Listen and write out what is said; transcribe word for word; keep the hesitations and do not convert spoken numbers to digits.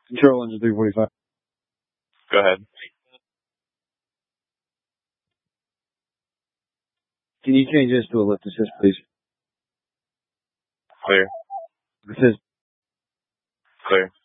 Control engine three forty-five. Go ahead. Can you change this to a lift assist, please? Clear. Assist. Clear.